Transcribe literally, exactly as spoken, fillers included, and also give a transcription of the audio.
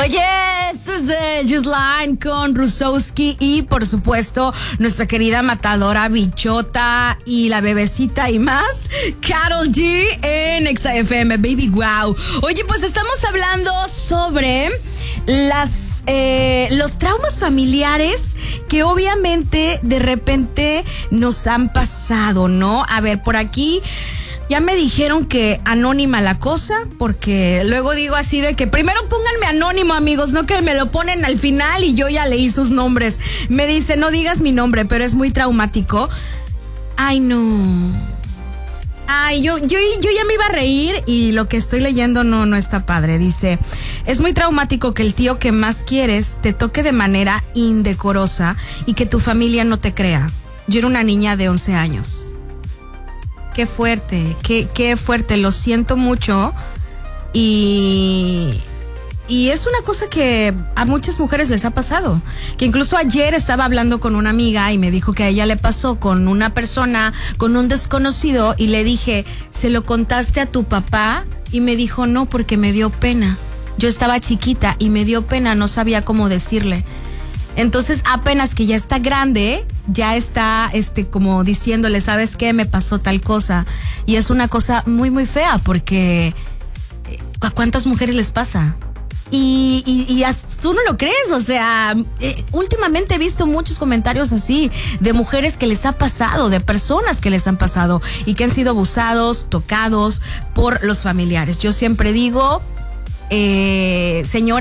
Oye, esto es de Just Line con Rusowski y por supuesto nuestra querida matadora Bichota y la bebecita y más, Karol G en Exa F M, baby wow. Oye, pues estamos hablando sobre las eh, los traumas familiares que obviamente de repente nos han pasado, ¿no? A ver, por aquí ya me dijeron que anónima la cosa, porque luego digo así de que primero pónganme anónimo, amigos, no que me lo ponen al final y yo ya leí sus nombres. Me dice, no digas mi nombre, pero es muy traumático. Ay, no. Ay, yo, yo, yo ya me iba a reír y lo que estoy leyendo no, no está padre. Dice, es muy traumático que el tío que más quieres te toque de manera indecorosa y que tu familia no te crea. Yo era una niña de once años. Qué fuerte, qué, qué fuerte, lo siento mucho. Y, y es una cosa que a muchas mujeres les ha pasado. Que incluso ayer estaba hablando con una amiga y me dijo que a ella le pasó con una persona, con un desconocido, y le dije, ¿se lo contaste a tu papá? Y me dijo, no, porque me dio pena. Yo estaba chiquita y me dio pena, no sabía cómo decirle. Entonces apenas que ya está grande, ya está este como diciéndole, ¿sabes qué? Me pasó tal cosa. Y es una cosa muy muy fea porque ¿a cuántas mujeres les pasa? Y, y, y tú no lo crees, o sea, eh, últimamente he visto muchos comentarios así de mujeres que les ha pasado, de personas que les han pasado y que han sido abusados, tocados por los familiares. Yo siempre digo, eh, señores,